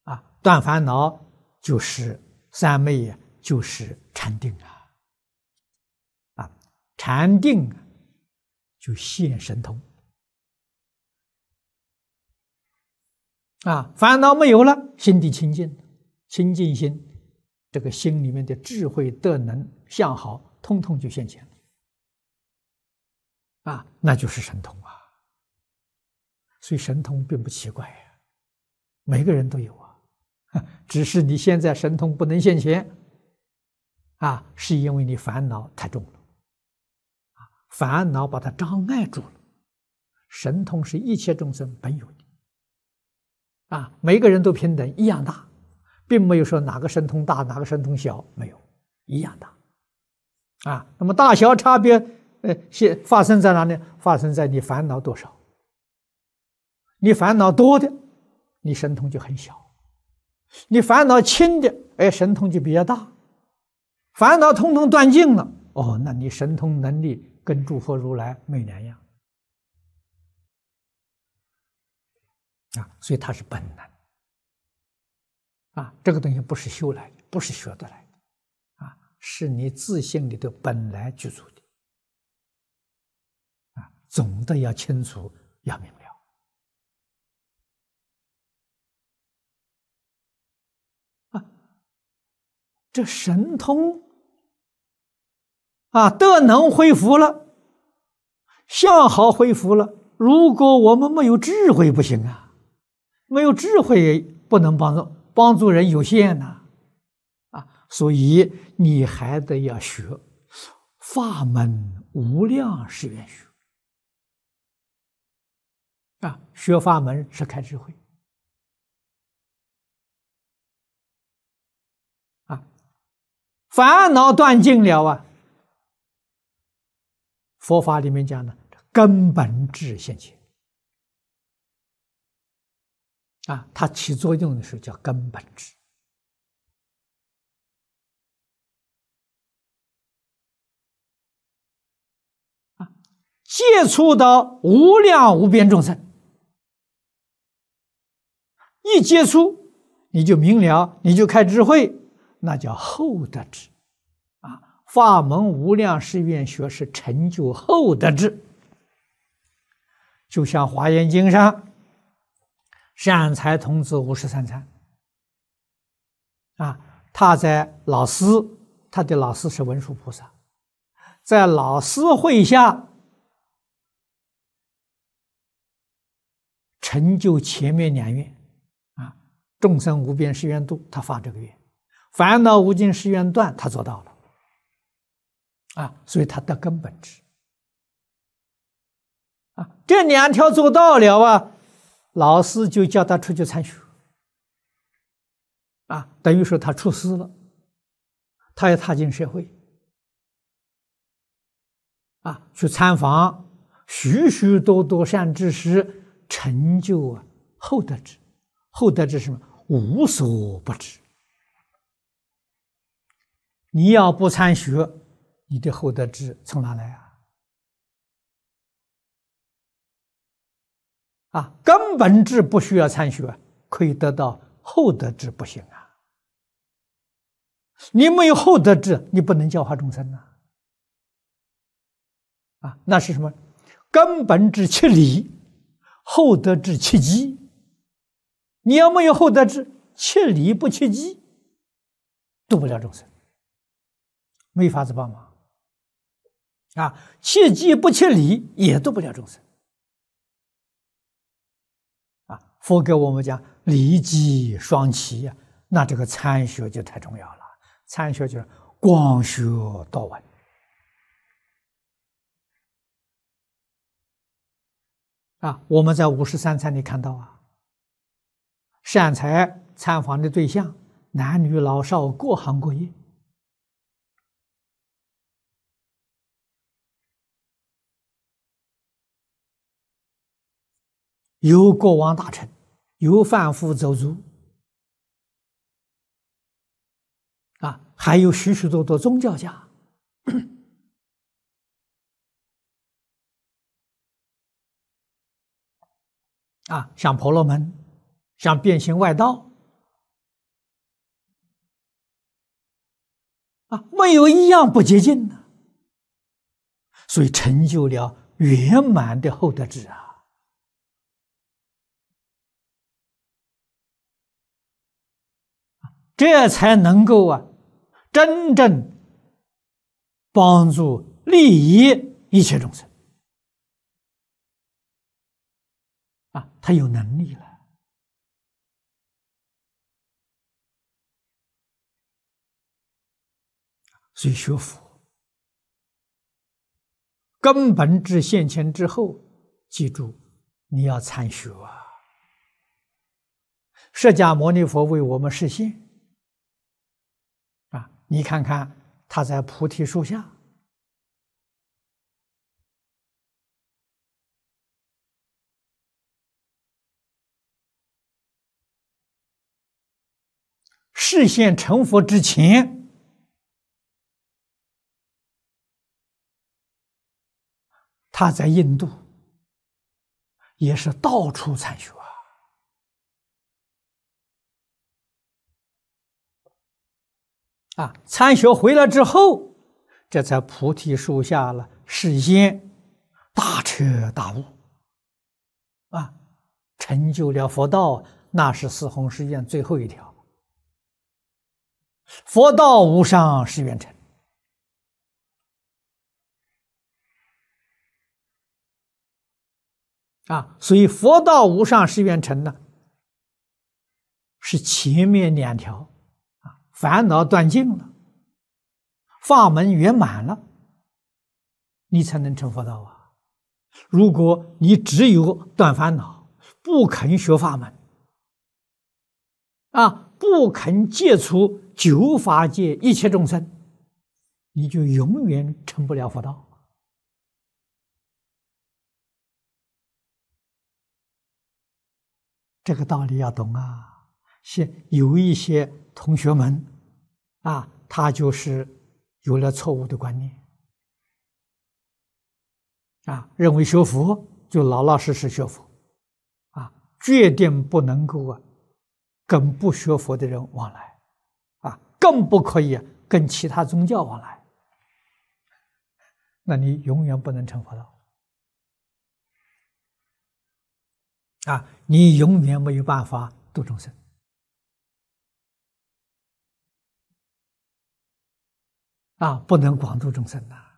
断烦恼就是三昧呀，就是禅定禅定就现神通烦恼没有了，心地清净，清净心，这个心里面的智慧、德能、相好，通通就现前了那就是神通所以神通并不奇怪每个人都有只是你现在神通不能现前是因为你烦恼太重了烦恼把它障碍住了。神通是一切众生本有的每个人都平等一样大，并没有说哪个神通大哪个神通小，没有，一样大那么大小差别发生在哪里？发生在你烦恼多少。你烦恼多的，你神通就很小；你烦恼轻的，神通就比较大。烦恼通通断尽了，那你神通能力跟诸佛如来没两样所以它是本能这个东西不是修来的，不是学得来的是你自性里头本来具足的总的要清楚，要明了这神通德能恢复了，相好恢复了。如果我们没有智慧不行没有智慧不能帮助人有限所以你还得要学法门无量誓愿学学法门是开智慧烦恼断尽了佛法里面讲的根本智现前它起作用的时候叫根本智接触到无量无边众生，一接触你就明了，你就开智慧，那叫后得智法门无量誓愿学是成就后得智。就像华严经上善财童子53参他在老师，他的老师是文殊菩萨，在老师会下成就前面两愿众生无边誓愿度，他发这个愿；烦恼无尽誓愿断，他做到了所以他得根本智这两条做到了老师就叫他出去参学等于说他出师了，他要踏进社会去参访许许多多善知识，成就后得智。后得智是什么？无所不知。你要不参学，你的后得智从哪来根本智不需要参学，可以得到后得智不行你没有后得智，你不能教化众生那是什么？根本智七理，后得智七机。你要没有后得智，七理不七机，度不了众生，没法子帮忙七机不七理，也度不了众生佛给我们讲理机双齐那这个参学就太重要了。参学就是广学多闻我们在53参里看到善财参访的对象，男女老少，各行各业有国王大臣，有贩夫走卒还有许许多多宗教家像婆罗门，像变形外道没有一样不洁净的，所以成就了圆满的厚德智啊！这才能够真正帮助利益一切众生他有能力了。所以学佛根本智现前之后，记住你要参学啊！释迦牟尼佛为我们示现你看看他在菩提树下，示现成佛之前，他在印度也是到处参学参学回来之后，这在菩提树下了示现大彻大悟成就了佛道，那是四弘誓愿最后一条。佛道无上誓愿成所以佛道无上誓愿成呢，是前面两条烦恼断尽了，法门圆满了，你才能成佛道如果你只有断烦恼，不肯学法门不肯戒除九法界一切众生，你就永远成不了佛道。这个道理要懂有一些同学们他就是有了错误的观念认为学佛就老老实实学佛决定不能够跟不学佛的人往来更不可以跟其他宗教往来，那你永远不能成佛道你永远没有办法度众生不能广度众生